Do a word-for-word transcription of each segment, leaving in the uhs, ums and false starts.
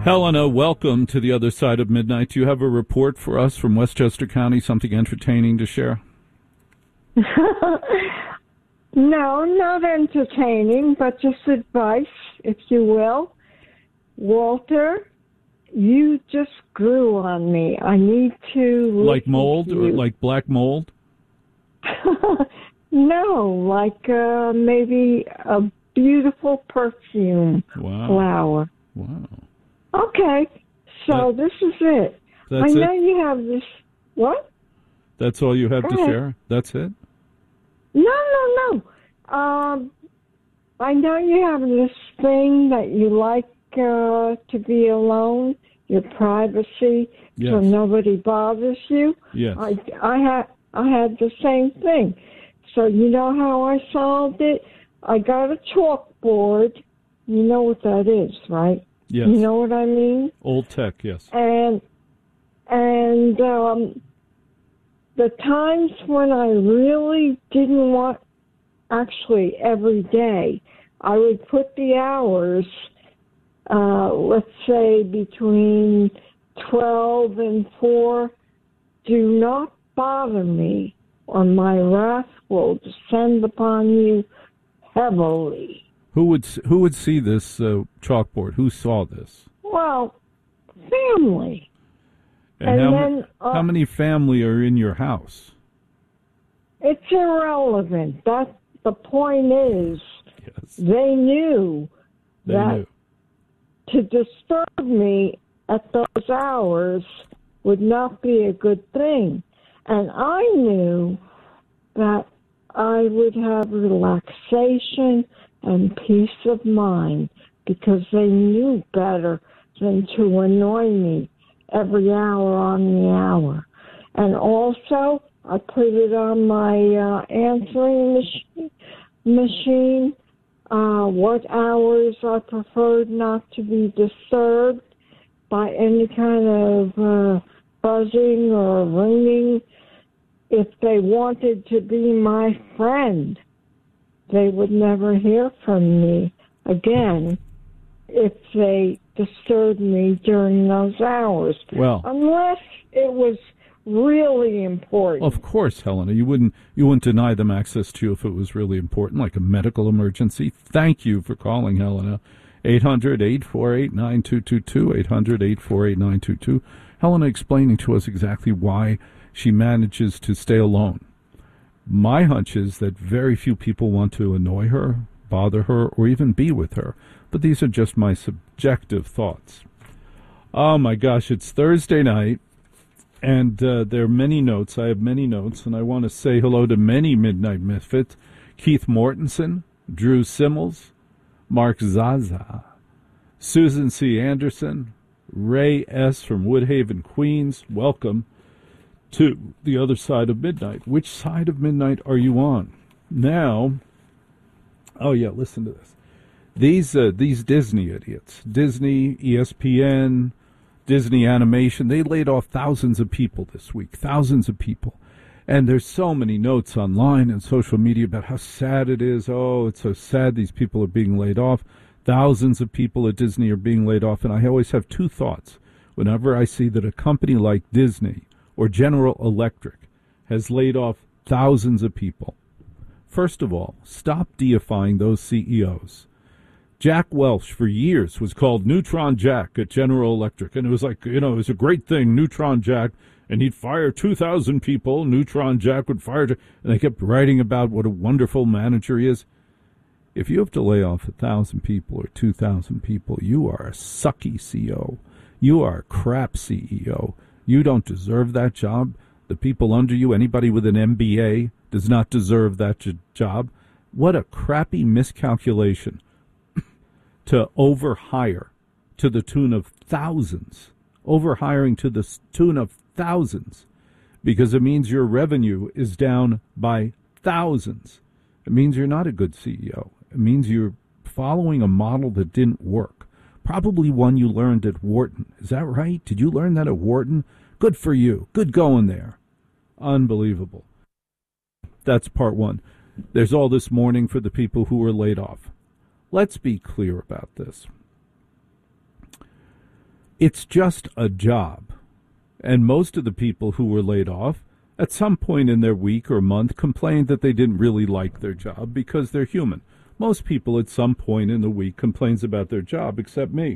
Helena, welcome to the other side of midnight. Do you have a report for us from Westchester County, something entertaining to share? No, not entertaining, but just advice, if you will. Walter, you just grew on me. I need to... Like mold or like black mold? No, like uh, maybe a beautiful perfume wow. flower. Wow. Okay, so that, this is it. That's I know it? you have this... What? That's all you have Go to ahead. share? That's it? No, no, no. Um, I know you have this thing that you like uh, to be alone, your privacy, yes. so nobody bothers you. Yes. I, I, had, I had the same thing. So you know how I solved it? I got a chalkboard. You know what that is, right? Yes. You know what I mean? Old tech, yes. And, and um, the times when I really didn't want, actually every day, I would put the hours, uh, let's say between twelve and four, do not bother me, or my wrath will descend upon you heavily. Who would who would see this uh, chalkboard? Who saw this? Well, family. And, and how, then, uh, how many family are in your house? It's irrelevant. That the point is, yes. they knew they that knew. to disturb me at those hours would not be a good thing. And I knew that I would have relaxation and peace of mind because they knew better than to annoy me every hour on the hour. And also, I put it on my uh, answering machine, machine uh, what hours I preferred not to be disturbed by any kind of uh, buzzing or ringing. If they wanted to be my friend, they would never hear from me again if they disturbed me during those hours. Well, unless it was really important. Of course, Helena, you wouldn't you wouldn't deny them access to you if it was really important, like a medical emergency. Thank you for calling, Helena. eight hundred, eight four eight, nine two two two, eight hundred, eight four eight, nine two two. Helena explaining to us exactly why she manages to stay alone. My hunch is that very few people want to annoy her, bother her, or even be with her. But these are just my subjective thoughts. Oh, my gosh, it's Thursday night, and uh, there are many notes. I have many notes, and I want to say hello to many Midnight Misfits. Keith Mortensen, Drew Simmels, Mark Zaza, Susan C. Anderson, Ray S. from Woodhaven, Queens. Welcome to the other side of midnight. Which side of midnight are you on? Now, oh yeah, listen to this. These uh, these Disney idiots, Disney, E S P N, Disney Animation, they laid off thousands of people this week, thousands of people. And there's so many notes online and social media about how sad it is. Oh, it's so sad these people are being laid off. Thousands of people at Disney are being laid off. And I always have two thoughts. Whenever I see that a company like Disney or General Electric has laid off thousands of people, first of all, stop deifying those C E Os. Jack Welch, for years, was called Neutron Jack at General Electric. And it was like, you know, it was a great thing, Neutron Jack. And he'd fire two thousand people. Neutron Jack would fire. And they kept writing about what a wonderful manager he is. If you have to lay off one thousand people or two thousand people, you are a sucky C E O. You are a crap C E O. You don't deserve that job. The people under you, anybody with an M B A, does not deserve that j- job. What a crappy miscalculation to overhire to the tune of thousands. Overhiring to the tune of thousands, because it means your revenue is down by thousands. It means you're not a good C E O. It means you're following a model that didn't work. Probably one you learned at Wharton. Is that right? Did you learn that at Wharton? Good for you. Good going there. Unbelievable. That's part one. There's all this mourning for the people who were laid off. Let's be clear about this. It's just a job. And most of the people who were laid off at some point in their week or month complained that they didn't really like their job because they're human. Most people at some point in the week complains about their job, except me.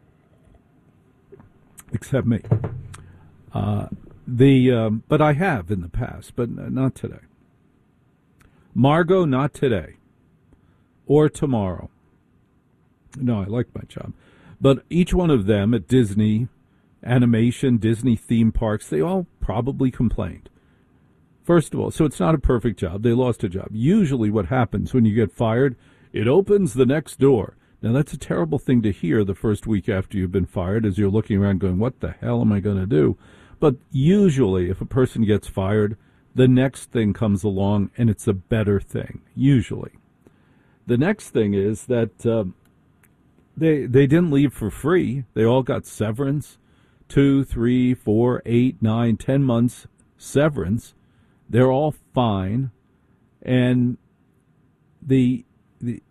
Except me. Uh, the um, but I have in the past, but not today. Margot, not today. Or tomorrow. No, I like my job. But each one of them at Disney, animation, Disney theme parks, they all probably complained. First of all, so it's not a perfect job. They lost a job. Usually what happens when you get fired, it opens the next door. Now, that's a terrible thing to hear the first week after you've been fired as you're looking around going, what the hell am I going to do? But usually if a person gets fired, the next thing comes along and it's a better thing, usually. The next thing is that uh, they they didn't leave for free. They all got severance, two, three, four, eight, nine, ten months severance. They're all fine, and the the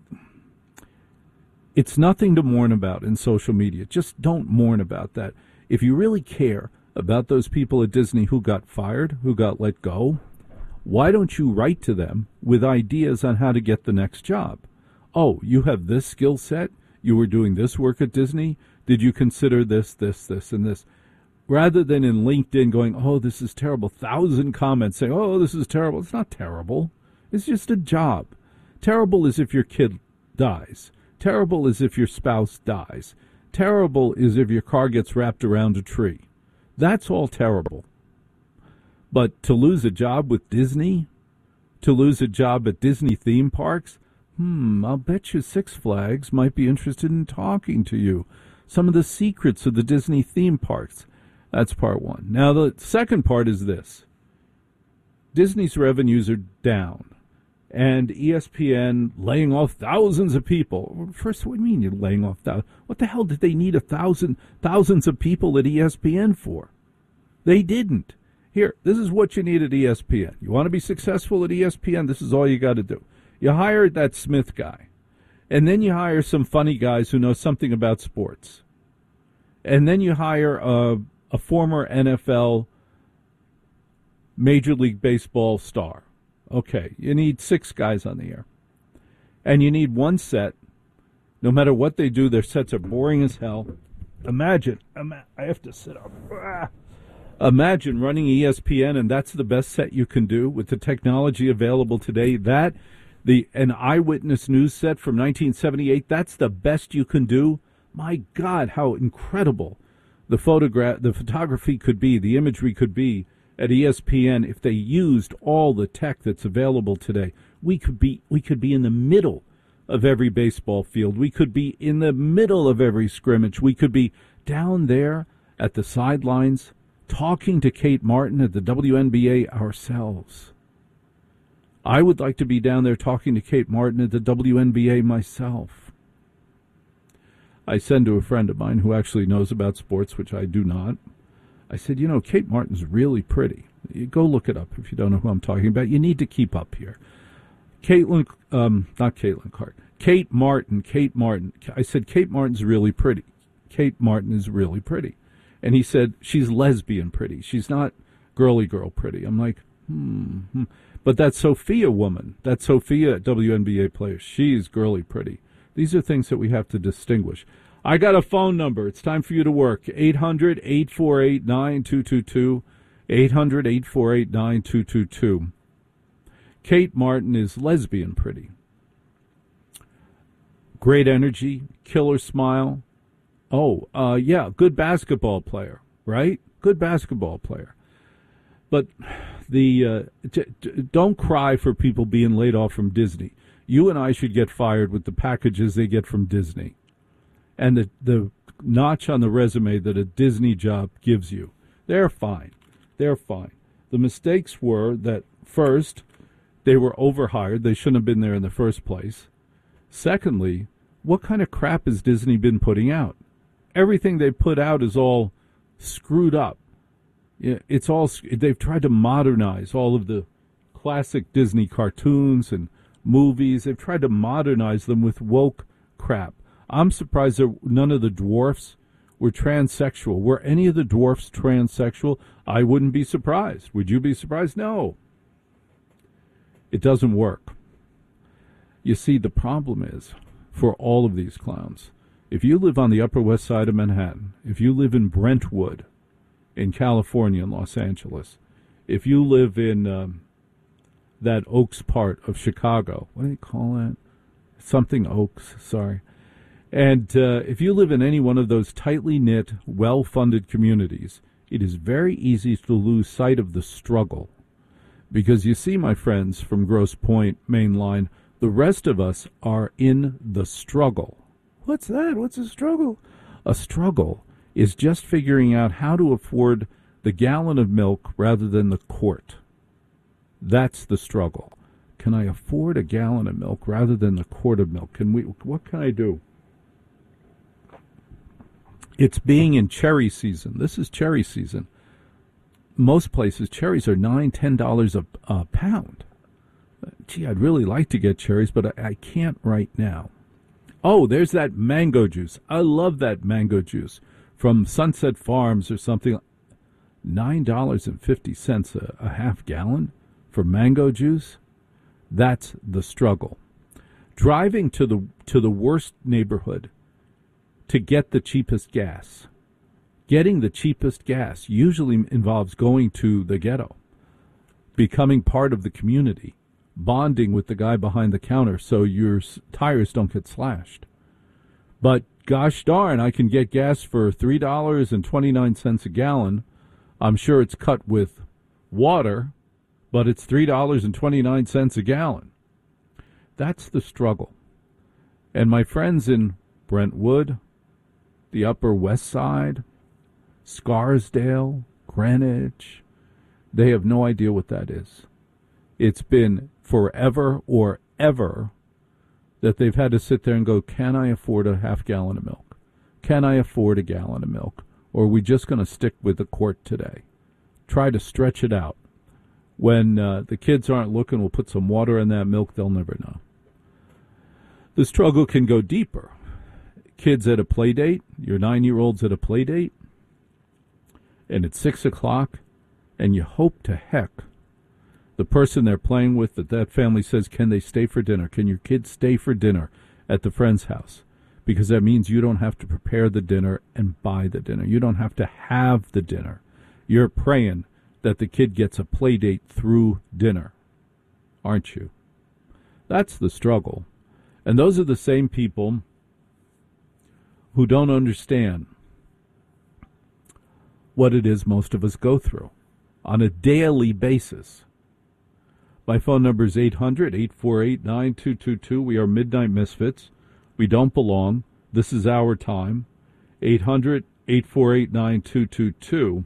it's nothing to mourn about in social media. Just don't mourn about that. If you really care about those people at Disney who got fired, who got let go, why don't you write to them with ideas on how to get the next job? Oh, you have this skill set? You were doing this work at Disney? Did you consider this, this, this, and this? Rather than in LinkedIn going, oh, this is terrible, thousand comments saying, oh, this is terrible. It's not terrible. It's just a job. Terrible is if your kid dies. Terrible is if your spouse dies. Terrible is if your car gets wrapped around a tree. That's all terrible. But to lose a job with Disney, to lose a job at Disney theme parks, hmm, I'll bet you Six Flags might be interested in talking to you. Some of the secrets of the Disney theme parks. That's part one. Now, the second part is this. Disney's revenues are down, and E S P N laying off thousands of people. First, what do you mean you're laying off thousands? What the hell did they need a thousand, thousands of people at E S P N for? They didn't. Here, this is what you need at E S P N. You want to be successful at E S P N, this is all you got to do. You hire that Smith guy, and then you hire some funny guys who know something about sports. And then you hire a, a former N F L Major League Baseball star. Okay, you need six guys on the air. And you need one set. No matter what they do, their sets are boring as hell. Imagine, ima- I have to sit up. Ah. Imagine running E S P N, and that's the best set you can do with the technology available today. That, the an eyewitness news set from nineteen seventy-eight, that's the best you can do. My God, how incredible the photograph, the photography could be, the imagery could be at E S P N if they used all the tech that's available today. We could be we could be in the middle of every baseball field. We could be in the middle of every scrimmage. We could be down there at the sidelines talking to Kate Martin at the W N B A ourselves. I would like to be down there talking to Kate Martin at the W N B A myself. I said to a friend of mine who actually knows about sports, which I do not, I said, you know, Kate Martin's really pretty. You go look it up if you don't know who I'm talking about. You need to keep up here. Caitlin, um, not Caitlin Clark, Kate Martin, Kate Martin. I said, Kate Martin's really pretty. Kate Martin is really pretty. And he said, she's lesbian pretty. She's not girly girl pretty. I'm like, hmm. hmm. But that Sophia woman, that Sophia W N B A player, she's girly pretty. These are things that we have to distinguish. I got a phone number. It's time for you to work. eight hundred, eight four eight, nine two two two. eight hundred, eight four eight, nine two two two. Kate Martin is lesbian pretty. Great energy, killer smile. Oh, uh, yeah, good basketball player, right? Good basketball player. But the uh, t- t- don't cry for people being laid off from Disney. You and I should get fired with the packages they get from Disney. And the, the notch on the resume that a Disney job gives you. They're fine. They're fine. The mistakes were that, first, they were overhired. They shouldn't have been there in the first place. Secondly, what kind of crap has Disney been putting out? Everything they put out is all screwed up. It's all, they've tried to modernize all of the classic Disney cartoons and movies. They've tried to modernize them with woke crap. I'm surprised that none of the dwarfs were transsexual. Were any of the dwarfs transsexual? I wouldn't be surprised. Would you be surprised? No. It doesn't work. You see, the problem is, for all of these clowns, if you live on the Upper West Side of Manhattan, if you live in Brentwood, in California, in Los Angeles, if you live in um, that Oaks part of Chicago, what do they call that? Something Oaks, sorry. And uh, if you live in any one of those tightly knit, well-funded communities, it is very easy to lose sight of the struggle. Because you see, my friends from Grosse Pointe, Main Line, the rest of us are in the struggle. What's that? What's a struggle? A struggle is just figuring out how to afford the gallon of milk rather than the quart. That's the struggle. Can I afford a gallon of milk rather than the quart of milk? Can we? What can I do? It's being in cherry season. This is cherry season. Most places, cherries are nine, ten dollars a, a pound. Gee, I'd really like to get cherries, but I, I can't right now. Oh, there's that mango juice. I love that mango juice from Sunset Farms or something. Nine dollars and fifty cents a, a half gallon for mango juice. That's the struggle. Driving to the to the worst neighborhood to get the cheapest gas. Getting the cheapest gas usually involves going to the ghetto, becoming part of the community, bonding with the guy behind the counter so your tires don't get slashed. But gosh darn, I can get gas for three dollars and twenty-nine cents a gallon. I'm sure it's cut with water, but it's three dollars and twenty-nine cents a gallon. That's the struggle. And my friends in Brentwood, the Upper West Side, Scarsdale, Greenwich, they have no idea what that is. It's been forever or ever that they've had to sit there and go, can I afford a half gallon of milk? Can I afford a gallon of milk? Or are we just going to stick with the quart today? Try to stretch it out. When uh, the kids aren't looking, we'll put some water in that milk. They'll never know. The struggle can go deeper. Kids at a play date, your nine-year-old's at a play date, and it's six o'clock, and you hope to heck the person they're playing with, that that family says, can they stay for dinner? Can your kids stay for dinner at the friend's house? Because that means you don't have to prepare the dinner and buy the dinner. You don't have to have the dinner. You're praying that the kid gets a play date through dinner, aren't you? That's the struggle. And those are the same people who don't understand what it is most of us go through on a daily basis. My phone number is eight hundred, eight four eight, nine two two two. We are Midnight Misfits. We don't belong. This is our time. eight hundred, eight four eight, nine two two two.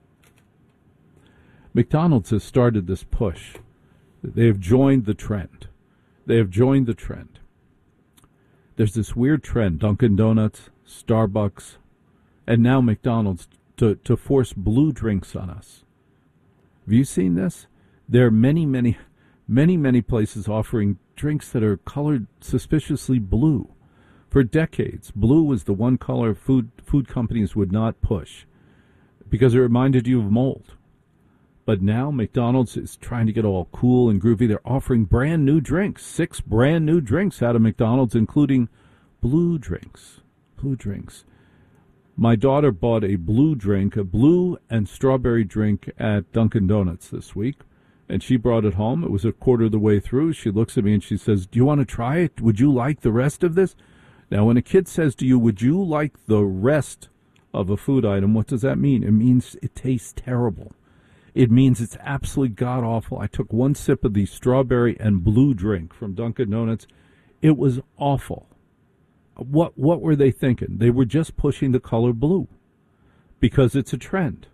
McDonald's has started this push. They have joined the trend. They have joined the trend. There's this weird trend, Dunkin' Donuts, Starbucks, and now McDonald's, to, to force blue drinks on us. Have you seen this? There are many, many, many, many places offering drinks that are colored suspiciously blue. For decades, blue was the one color food food companies would not push because it reminded you of mold. But now McDonald's is trying to get all cool and groovy. They're offering brand new drinks, six brand new drinks out of McDonald's, including blue drinks. Blue drinks. My daughter bought a blue drink, a blue and strawberry drink at Dunkin' Donuts this week, and she brought it home. It was a quarter of the way through. She looks at me and she says, do you want to try it? Would you like the rest of this? Now, when a kid says to you, would you like the rest of a food item, what does that mean? It means it tastes terrible. It means it's absolutely god-awful. I took one sip of the strawberry and blue drink from Dunkin' Donuts. It was awful. What what were they thinking? They were just pushing the color blue because it's a trend.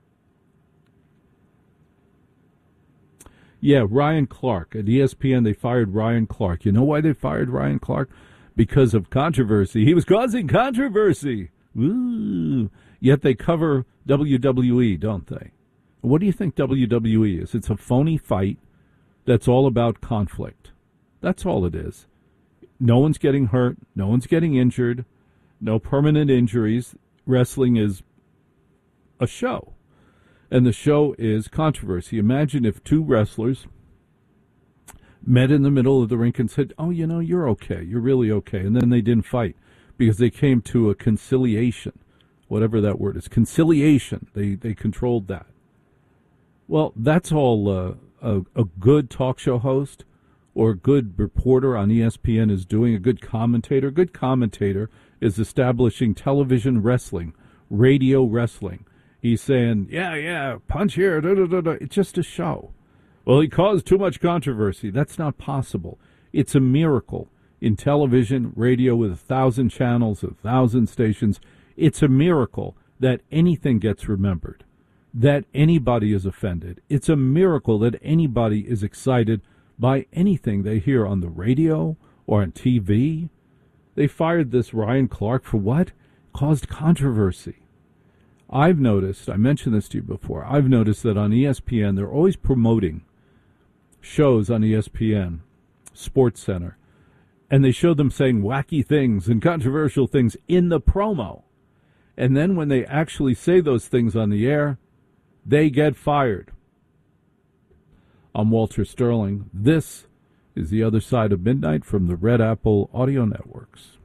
Yeah, Ryan Clark. At E S P N, they fired Ryan Clark. You know why they fired Ryan Clark? Because of controversy. He was causing controversy. Ooh. Yet they cover W W E, don't they? What do you think W W E is? It's a phony fight that's all about conflict. That's all it is. No one's getting hurt. No one's getting injured. No permanent injuries. wrestling is a show, and the show is controversy. Imagine if two wrestlers met in the middle of the rink and said, oh, you know, you're okay, you're really okay, and then they didn't fight because they came to a conciliation, whatever that word is, conciliation. They they controlled that. Well, that's all uh, a, a good talk show host or a good reporter on E S P N is doing, a good commentator. A good commentator is establishing television wrestling, radio wrestling. He's saying, yeah, yeah, punch here, da, da, da, da. It's just a show. Well, he caused too much controversy. That's not possible. It's a miracle in television, radio with a thousand channels, a thousand stations. It's a miracle that anything gets remembered, that anybody is offended. It's a miracle that anybody is excited by anything they hear on the radio or on T V. They fired this Ryan Clark for what? Caused controversy. I've noticed, I mentioned this to you before, I've noticed that on E S P N, they're always promoting shows on E S P N, Sports Center, and they show them saying wacky things and controversial things in the promo. And then when they actually say those things on the air, they get fired. I'm Walter Sterling. This is The Other Side of Midnight from the Red Apple Audio Networks.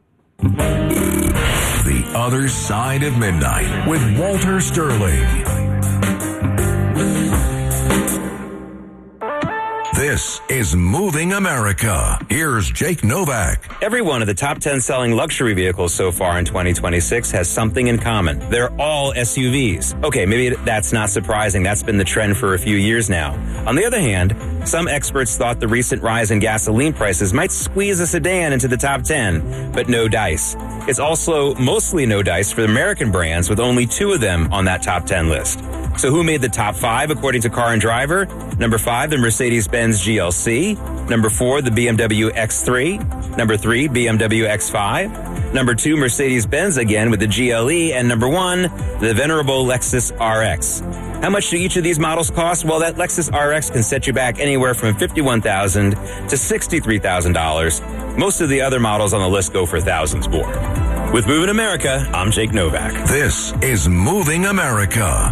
The Other Side of Midnight with Walter Sterling. This is Moving America. Here's Jake Novak. Every one of the top ten selling luxury vehicles so far in twenty twenty-six has something in common. They're all S U Vs. Okay, maybe that's not surprising. That's been the trend for a few years now. On the other hand, some experts thought the recent rise in gasoline prices might squeeze a sedan into the top ten, but no dice. It's also mostly no dice for American brands, with only two of them on that top ten list. So who made the top five according to Car and Driver? Number five, the Mercedes-Benz G L C. Number four, the B M W X three. Number three, B M W X five. Number two, Mercedes-Benz again with the G L E. And number one, the venerable Lexus R X. How much do each of these models cost? Well, that Lexus R X can set you back anywhere from fifty-one thousand dollars to sixty-three thousand dollars. Most of the other models on the list go for thousands more. With Moving America, I'm Jake Novak. This is Moving America.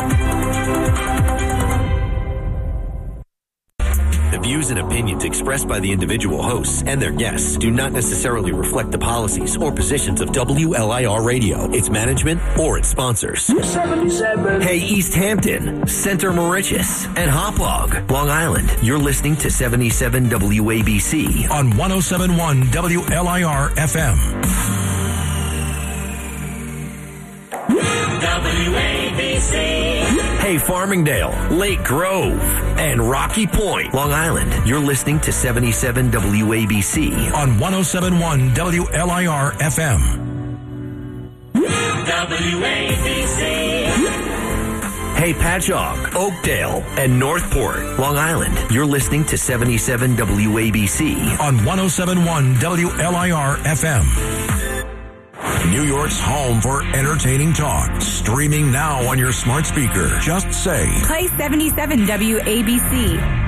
The views and opinions expressed by the individual hosts and their guests do not necessarily reflect the policies or positions of W L I R Radio, its management, or its sponsors. seventy-seven Hey, East Hampton, Center Mauritius, and Hauppauge, Long Island. You're listening to seventy-seven W A B C on one oh seven point one W L I R F M. W A B C. Hey, Farmingdale, Lake Grove, and Rocky Point, Long Island. You're listening to seventy-seven W A B C on one oh seven point one W L I R F M. W A B C. Hey, Patchogue, Oakdale, and Northport, Long Island. You're listening to seventy-seven W A B C on one oh seven point one W L I R F M. New York's home for entertaining talk. Streaming now on your smart speaker. Just say, play seventy-seven W A B C.